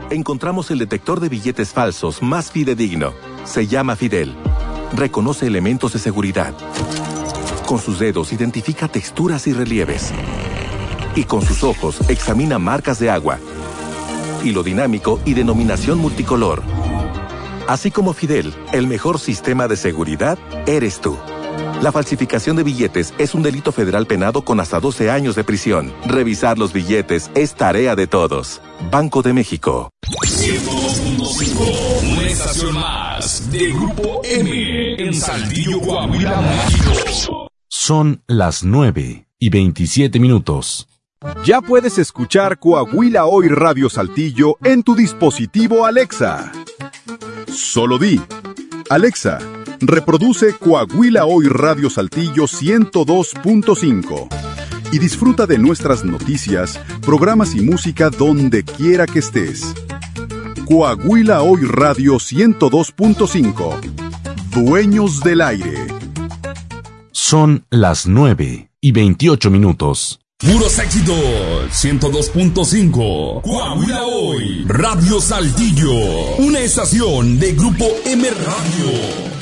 encontramos el detector de billetes falsos más fidedigno. Se llama Fidel. Reconoce elementos de seguridad. Con sus dedos identifica texturas y relieves. Y con sus ojos examina marcas de agua, hilo dinámico y denominación multicolor. Así como Fidel, el mejor sistema de seguridad eres tú. La falsificación de billetes es un delito federal penado con hasta 12 años de prisión. Revisar los billetes es tarea de todos. Banco de México. 102.5, una estación más de Grupo M en Saltillo, Coahuila, México. Son las 9:27. Ya puedes escuchar Coahuila Hoy Radio Saltillo en tu dispositivo Alexa. Solo di: Alexa, reproduce Coahuila Hoy Radio Saltillo 102.5 y disfruta de nuestras noticias, programas y música donde quiera que estés. Coahuila Hoy Radio 102.5. Dueños del aire. Son las 9:28. Puros éxitos, 102.5. Coahuila Hoy, Radio Saltillo, una estación de Grupo M Radio.